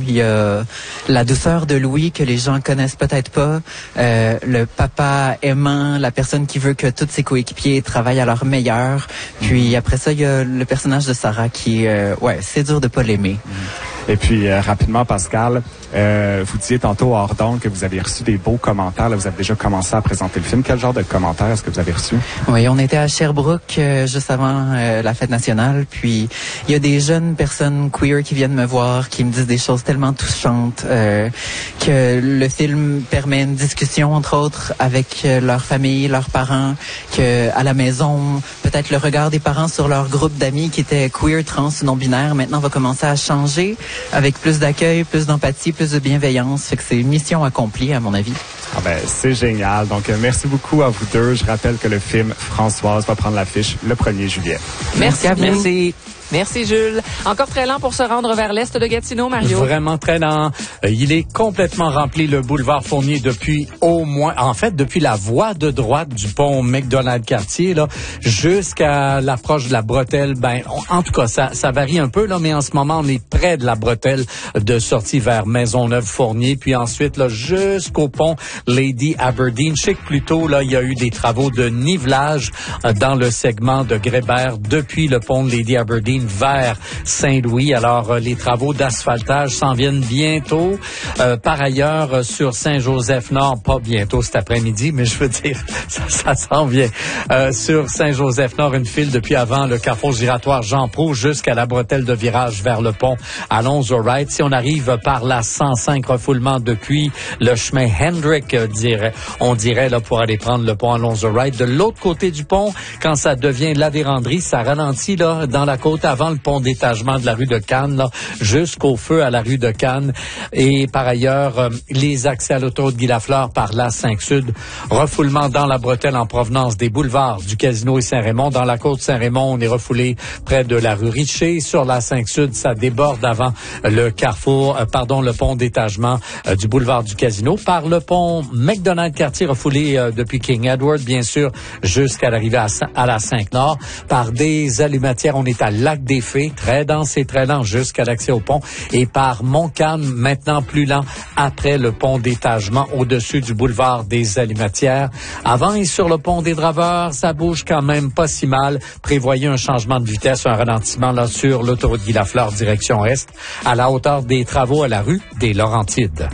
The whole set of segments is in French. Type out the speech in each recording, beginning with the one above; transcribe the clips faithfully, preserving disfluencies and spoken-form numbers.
Il y a la douceur de Louis que les gens connaissent peut-être pas. Euh, le papa aimant, la personne qui veut que tous ses coéquipiers travaillent à leur meilleur. Puis après ça, il y a le personnage de Sarah qui, euh, ouais, c'est dur de pas l'aimer. Et puis, euh, rapidement, Pascal, euh, vous disiez tantôt hors d'onde que vous avez reçu des beaux commentaires. Là, vous avez déjà commencé à présenter le film. Quel genre de commentaires est-ce que vous avez reçu? Oui, on était à Sherbrooke euh, juste avant euh, la fête nationale. Puis, il y a des jeunes personnes queer qui viennent me voir, qui me disent des choses tellement touchantes, euh, que le film permet une discussion, entre autres, avec euh, leur famille, leurs parents, que à la maison, peut-être le regard des parents sur leur groupe d'amis qui étaient queer, trans, non-binaires, maintenant va commencer à changer, avec plus d'accueil, plus d'empathie, plus de bienveillance. Fait que c'est une mission accomplie, à mon avis. Ah ben, c'est génial. Donc, euh, merci beaucoup à vous deux. Je rappelle que le film Françoise va prendre l'affiche le premier juillet. Merci, merci à vous. Merci. Merci, Jules. Encore très lent pour se rendre vers l'est de Gatineau, Mario. Vraiment très lent. Euh, il est complètement rempli, le boulevard Fournier, depuis au moins, en fait, depuis la voie de droite du pont McDonald-Cartier, là, jusqu'à l'approche de la bretelle. Ben, on, en tout cas, ça, ça varie un peu, là, mais en ce moment, on est près de la bretelle de sortie vers Maisonneuve-Fournier, puis ensuite, là, jusqu'au pont Lady Aberdeen. Je sais que plus tôt, là, il y a eu des travaux de nivelage euh, dans le segment de Grébert depuis le pont de Lady Aberdeen vers Saint-Louis. Alors, euh, les travaux d'asphaltage s'en viennent bientôt. Euh, par ailleurs, euh, sur Saint-Joseph-Nord, pas bientôt cet après-midi, mais je veux dire, ça, ça s'en vient. Euh, sur Saint-Joseph-Nord, une file depuis avant le carrefour giratoire Jean-Prouve jusqu'à la bretelle de virage vers le pont Alonzo-Wright. Si on arrive par la cent cinq, refoulement depuis le chemin Hendrick, euh, dirait, on dirait, là, pour aller prendre le pont Alonzo-Wright. De l'autre côté du pont, quand ça devient la Vérandrie, ça ralentit, là, dans la côte avant le pont d'étagement de la rue de Cannes, là, jusqu'au feu à la rue de Cannes. Et par ailleurs, euh, les accès à l'autoroute Guy-Lafleur par la cinq Sud. Refoulement dans la bretelle en provenance des boulevards du Casino et Saint-Raymond. Dans la côte Saint-Raymond, on est refoulé près de la rue Richer. Sur la cinq Sud, ça déborde avant le carrefour, euh, pardon, le pont d'étagement euh, du boulevard du Casino. Par le pont McDonald-Cartier, refoulé euh, depuis King Edward, bien sûr, jusqu'à l'arrivée à, à la cinq Nord. Par des allumatières, on est à Lac des Fées, très dense et très lent jusqu'à l'accès au pont. Et par Montcalm, maintenant plus lent, après le pont d'étagement au-dessus du boulevard des Allumatières. Avant et sur le pont des Draveurs, ça bouge quand même pas si mal. Prévoyez un changement de vitesse, un ralentissement là sur l'autoroute Guy-Lafleur, direction Est, à la hauteur des travaux à la rue des Laurentides.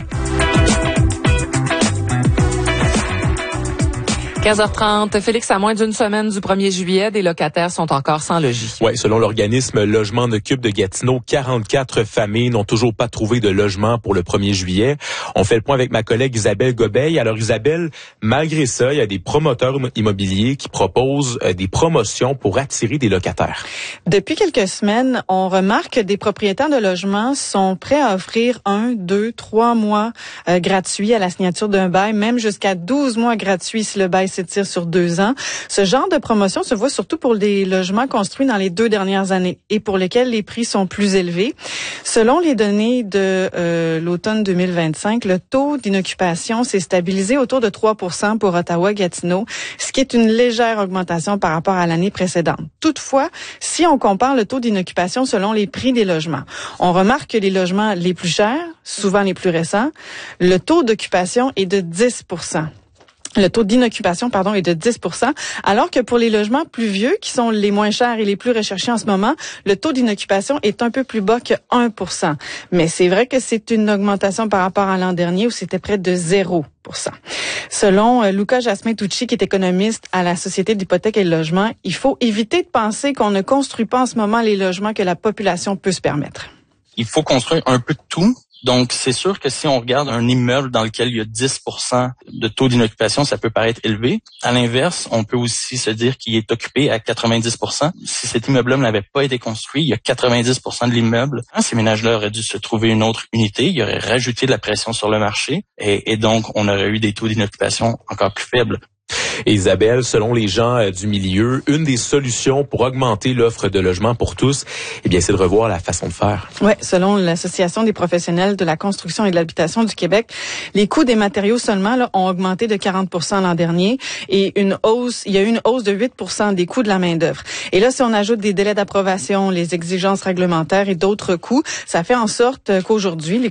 quinze heures trente. Félix, à moins d'une semaine du premier juillet, des locataires sont encore sans logis. Oui, selon l'organisme Logement Occupe de Gatineau, quarante-quatre familles n'ont toujours pas trouvé de logement pour le premier juillet. On fait le point avec ma collègue Isabelle Gobeil. Alors Isabelle, malgré ça, il y a des promoteurs immobiliers qui proposent euh, des promotions pour attirer des locataires. Depuis quelques semaines, on remarque que des propriétaires de logements sont prêts à offrir un, deux, trois mois euh, gratuits à la signature d'un bail, même jusqu'à douze mois gratuits si le bail s'étire sur deux ans. Ce genre de promotion se voit surtout pour des logements construits dans les deux dernières années et pour lesquels les prix sont plus élevés. Selon les données de euh, l'automne deux mille vingt-cinq, le taux d'inoccupation s'est stabilisé autour de trois pour cent pour Ottawa-Gatineau, ce qui est une légère augmentation par rapport à l'année précédente. Toutefois, si on compare le taux d'inoccupation selon les prix des logements, on remarque que les logements les plus chers, souvent les plus récents, le taux d'occupation est de dix pour cent. Le taux d'inoccupation, pardon, est de dix pour cent, alors que pour les logements plus vieux, qui sont les moins chers et les plus recherchés en ce moment, le taux d'inoccupation est un peu plus bas que un pour cent. Mais c'est vrai que c'est une augmentation par rapport à l'an dernier où c'était près de zéro pour cent. Selon euh, Luca Jasmin-Tucci, qui est économiste à la Société d'hypothèque et de logement, il faut éviter de penser qu'on ne construit pas en ce moment les logements que la population peut se permettre. Il faut construire un peu de tout. Donc, c'est sûr que si on regarde un immeuble dans lequel il y a dix pour cent de taux d'inoccupation, ça peut paraître élevé. À l'inverse, on peut aussi se dire qu'il est occupé à quatre-vingt-dix pour cent. Si cet immeuble-là n'avait pas été construit, il y a quatre-vingt-dix pour cent de l'immeuble. Ces ménages-là auraient dû se trouver une autre unité. Il y aurait rajouté de la pression sur le marché et, et donc on aurait eu des taux d'inoccupation encore plus faibles. Et Isabelle, selon les gens euh, du milieu, une des solutions pour augmenter l'offre de logements pour tous, eh bien, c'est de revoir la façon de faire. Oui, selon l'Association des professionnels de la construction et de l'habitation du Québec, les coûts des matériaux seulement là, ont augmenté de quarante pour cent l'an dernier et une hausse, il y a eu une hausse de huit pour cent des coûts de la main-d'œuvre. Et là, si on ajoute des délais d'approbation, les exigences réglementaires et d'autres coûts, ça fait en sorte qu'aujourd'hui, les